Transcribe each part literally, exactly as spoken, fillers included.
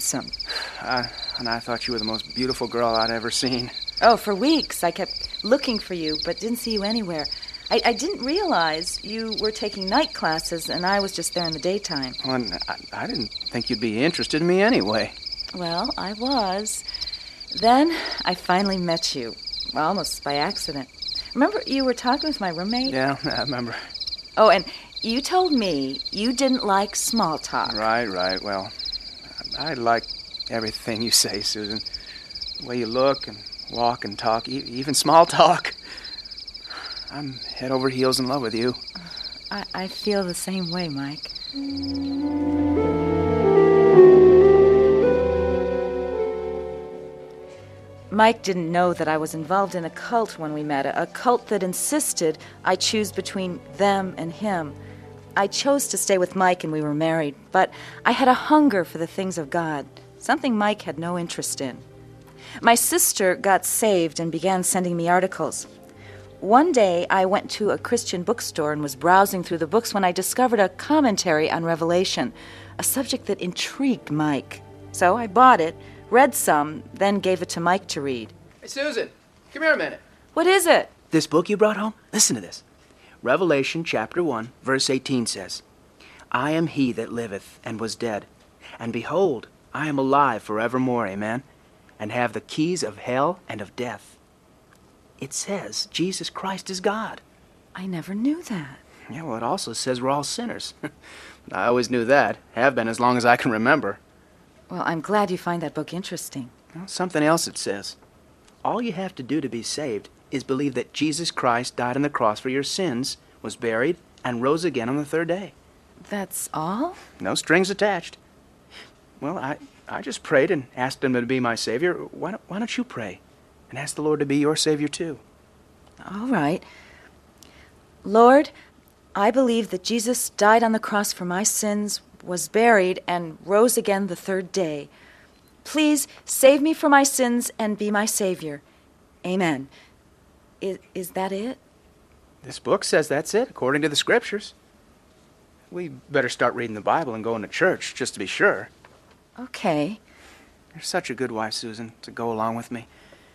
handsome. Uh, and I thought you were the most beautiful girl I'd ever seen. Oh, for weeks I kept looking for you, but didn't see you anywhere. I, I didn't realize you were taking night classes, and I was just there in the daytime. Well, and I, I didn't think you'd be interested in me anyway. Well, I was. Then I finally met you, almost by accident. Remember you were talking with my roommate? Yeah, I remember. Oh, and you told me you didn't like small talk. Right, right. Well, I, I like everything you say, Susan. The way you look and walk and talk, e- even small talk. I'm head over heels in love with you. I, I feel the same way, Mike. Mike didn't know that I was involved in a cult when we met, a, a cult that insisted I choose between them and him. I chose to stay with Mike and we were married, but I had a hunger for the things of God, something Mike had no interest in. My sister got saved and began sending me articles. One day, I went to a Christian bookstore and was browsing through the books when I discovered a commentary on Revelation, a subject that intrigued Mike. So I bought it, read some, then gave it to Mike to read. Hey, Susan, come here a minute. What is it? This book you brought home? Listen to this. Revelation chapter one, verse eighteen says, I am he that liveth and was dead, and behold, I am alive forevermore, amen, and have the keys of hell and of death. It says Jesus Christ is God. I never knew that. Yeah, well, it also says we're all sinners. I always knew that. Have been as long as I can remember. Well, I'm glad you find that book interesting. Well, something else it says. All you have to do to be saved is believe that Jesus Christ died on the cross for your sins, was buried, and rose again on the third day. That's all? No strings attached. Well, I, I just prayed and asked him to be my Savior. Why don't, why don't you pray and ask the Lord to be your Savior too? All right. Lord, I believe that Jesus died on the cross for my sins, was buried, and rose again the third day. Please save me from my sins and be my Savior. Amen. Is, is that it? This book says that's it, according to the Scriptures. We better start reading the Bible and going to church, just to be sure. Okay. You're such a good wife, Susan, to go along with me.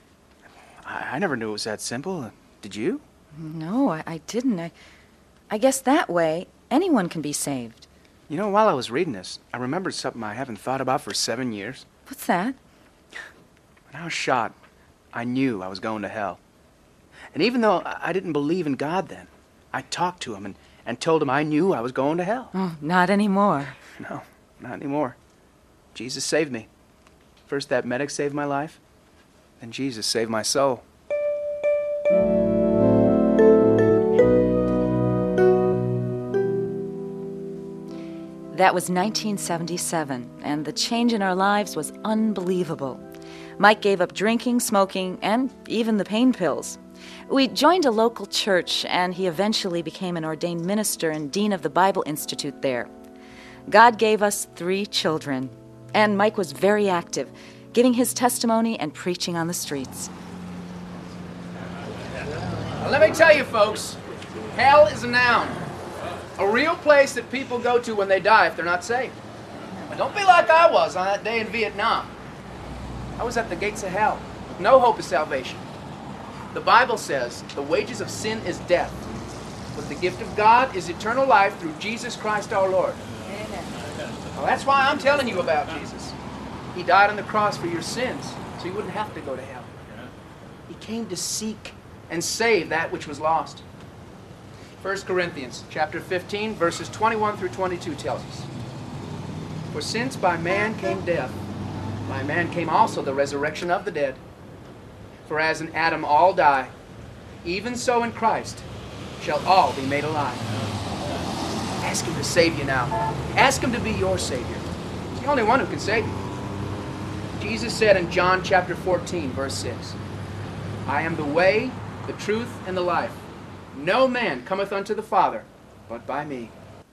I, I never knew it was that simple. Did you? No, I, I didn't. I, I guess that way anyone can be saved. You know, while I was reading this, I remembered something I haven't thought about for seven years. What's that? When I was shot, I knew I was going to hell. And even though I didn't believe in God then, I talked to him and, and told him I knew I was going to hell. Oh, not anymore. No, not anymore. Jesus saved me. First that medic saved my life, then Jesus saved my soul. That was nineteen seventy-seven, and the change in our lives was unbelievable. Mike gave up drinking, smoking, and even the pain pills. We joined a local church, and he eventually became an ordained minister and dean of the Bible Institute there. God gave us three children, and Mike was very active, giving his testimony and preaching on the streets. Now, let me tell you, folks, hell is a noun. A real place that people go to when they die if they're not saved. Don't be like I was on that day in Vietnam. I was at the gates of hell, with no hope of salvation. The Bible says the wages of sin is death, but the gift of God is eternal life through Jesus Christ our Lord. Amen. Well, that's why I'm telling you about Jesus. He died on the cross for your sins, so you wouldn't have to go to hell. He came to seek and save that which was lost. First Corinthians chapter fifteen, verses twenty-one through twenty-two tells us, For since by man came death, by man came also the resurrection of the dead. For as in Adam all die, even so in Christ shall all be made alive. Ask him to save you now. Ask him to be your Savior. He's the only one who can save you. Jesus said in John chapter fourteen, verse six, I am the way, the truth, and the life. No man cometh unto the Father but by me.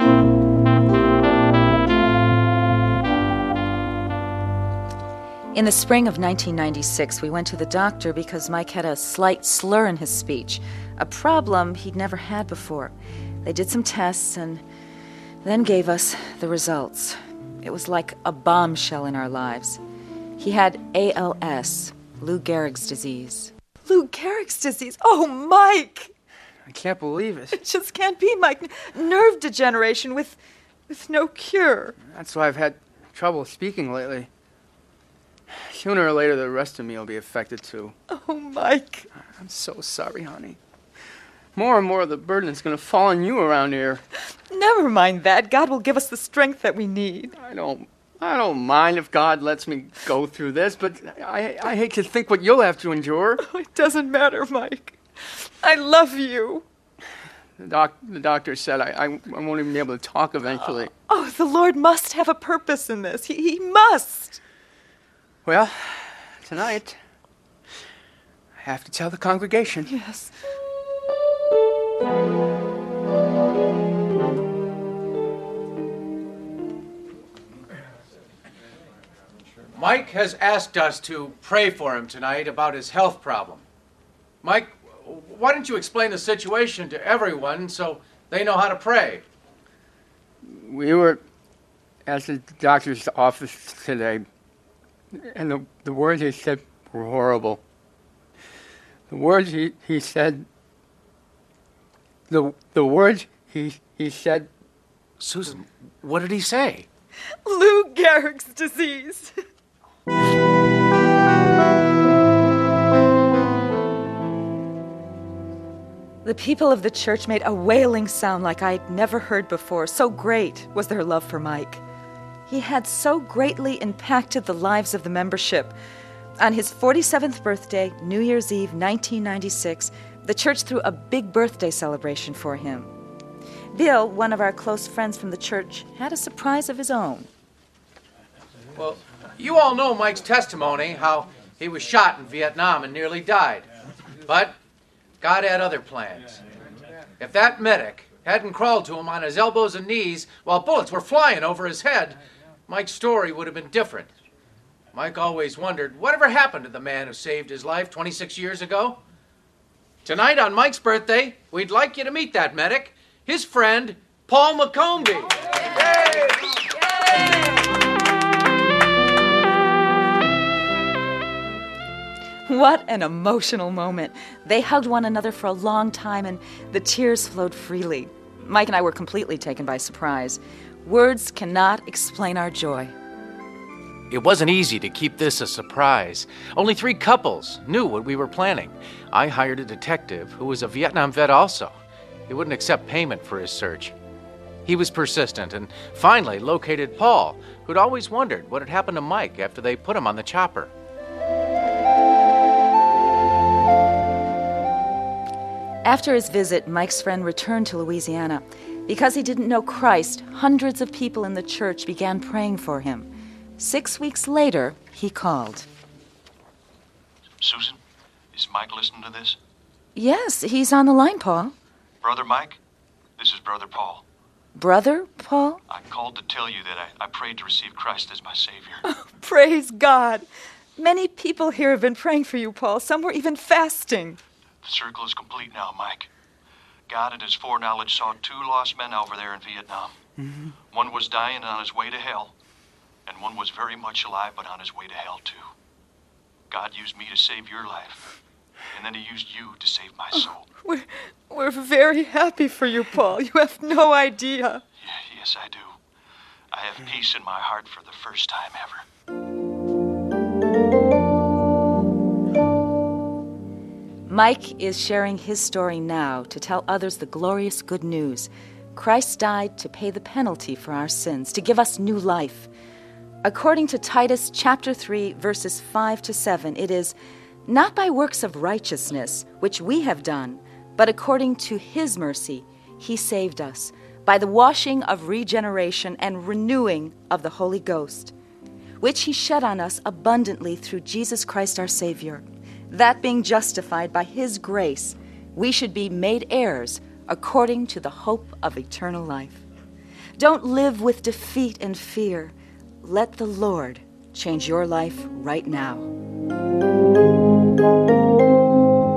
In the spring of nineteen ninety-six, we went to the doctor because Mike had a slight slur in his speech, a problem he'd never had before. They did some tests and then gave us the results. It was like a bombshell in our lives. He had A L S, Lou Gehrig's disease. Lou Gehrig's disease? Oh, Mike! I can't believe it. It just can't be, Mike. Nerve degeneration with, with no cure. That's why I've had trouble speaking lately. Sooner or later, the rest of me will be affected too. Oh, Mike. I'm so sorry, honey. More and more of the burden is going to fall on you around here. Never mind that. God will give us the strength that we need. I don't I don't mind if God lets me go through this, but I, I hate to think what you'll have to endure. Oh, it doesn't matter, Mike. I love you. The, doc, the doctor said I, I, I won't even be able to talk eventually. Oh, the Lord must have a purpose in this. He, he must. Well, tonight, I have to tell the congregation. Yes. Mike has asked us to pray for him tonight about his health problem. Mike, why don't you explain the situation to everyone so they know how to pray? We were at the doctor's office today, and the, the words he said were horrible. The words he, he said, the, the words he, he said... Susan, what did he say? Lou Gehrig's disease. The people of the church made a wailing sound like I'd never heard before. So great was their love for Mike. He had so greatly impacted the lives of the membership. On his forty-seventh birthday, New Year's Eve, nineteen ninety-six, the church threw a big birthday celebration for him. Bill, one of our close friends from the church, had a surprise of his own. Well, you all know Mike's testimony, how he was shot in Vietnam and nearly died. But God had other plans. If that medic hadn't crawled to him on his elbows and knees while bullets were flying over his head, Mike's story would have been different. Mike always wondered, whatever happened to the man who saved his life twenty-six years ago? Tonight, on Mike's birthday, we'd like you to meet that medic, his friend, Paul McCombie. Yay! What an emotional moment. They hugged one another for a long time, and the tears flowed freely. Mike and I were completely taken by surprise. Words cannot explain our joy. It wasn't easy to keep this a surprise. Only three couples knew what we were planning. I hired a detective who was a Vietnam vet also. He wouldn't accept payment for his search. He was persistent and finally located Paul, who'd always wondered what had happened to Mike after they put him on the chopper. After his visit, Mike's friend returned to Louisiana. Because he didn't know Christ, hundreds of people in the church began praying for him. Six weeks later, he called. Susan, is Mike listening to this? Yes, he's on the line, Paul. Brother Mike, this is Brother Paul. Brother Paul? I called to tell you that I, I prayed to receive Christ as my Savior. Oh, praise God. Many people here have been praying for you, Paul. Some were even fasting. The circle is complete now, Mike. God in his foreknowledge saw two lost men over there in Vietnam. Mm-hmm. One was dying and on his way to hell, and one was very much alive but on his way to hell too. God used me to save your life, and then he used you to save my soul. Oh, we're, we're very happy for you, Paul. You have no idea. Yeah, yes, I do. I have peace in my heart for the first time ever. Mike is sharing his story now to tell others the glorious good news. Christ died to pay the penalty for our sins, to give us new life. According to Titus chapter three, verses five to seven, it is, not by works of righteousness, which we have done, but according to his mercy, he saved us, by the washing of regeneration and renewing of the Holy Ghost, which he shed on us abundantly through Jesus Christ our Savior. That being justified by his grace, we should be made heirs according to the hope of eternal life. Don't live with defeat and fear. Let the Lord change your life right now.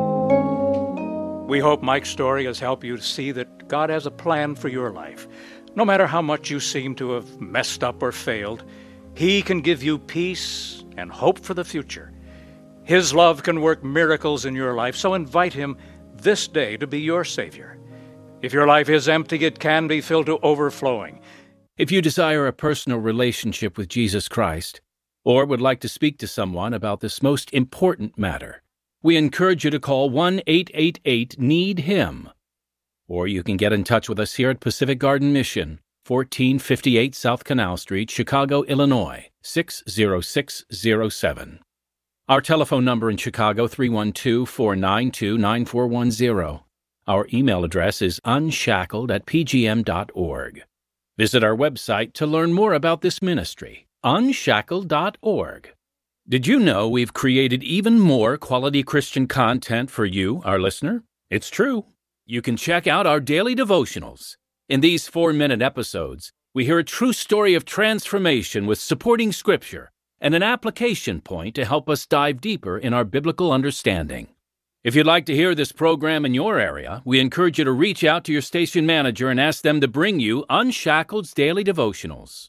We hope Mike's story has helped you to see that God has a plan for your life. No matter how much you seem to have messed up or failed, He can give you peace and hope for the future. His love can work miracles in your life, so invite Him this day to be your Savior. If your life is empty, it can be filled to overflowing. If you desire a personal relationship with Jesus Christ, or would like to speak to someone about this most important matter, we encourage you to call one eight eight eight need him. Or you can get in touch with us here at Pacific Garden Mission, fourteen fifty-eight South Canal Street, Chicago, Illinois, six zero six zero seven. Our telephone number in Chicago, three one two, four nine two, nine four one zero. Our email address is unshackled at p g m dot org. Visit our website to learn more about this ministry, unshackled dot org. Did you know we've created even more quality Christian content for you, our listener? It's true. You can check out our daily devotionals. In these four-minute episodes, we hear a true story of transformation with supporting scripture and an application point to help us dive deeper in our biblical understanding. If you'd like to hear this program in your area, we encourage you to reach out to your station manager and ask them to bring you Unshackled's Daily Devotionals.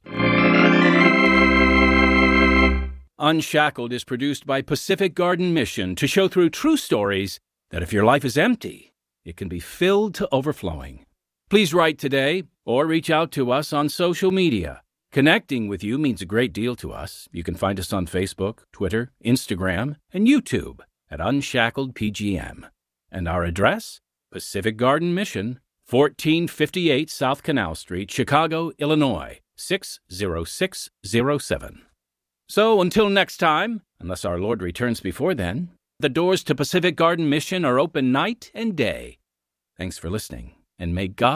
Unshackled is produced by Pacific Garden Mission to show through true stories that if your life is empty, it can be filled to overflowing. Please write today or reach out to us on social media. Connecting with you means a great deal to us. You can find us on Facebook, Twitter, Instagram, and YouTube at Unshackled P G M. And our address, Pacific Garden Mission, fourteen fifty-eight South Canal Street, Chicago, Illinois, six zero six zero seven. So until next time, unless our Lord returns before then, the doors to Pacific Garden Mission are open night and day. Thanks for listening, and may God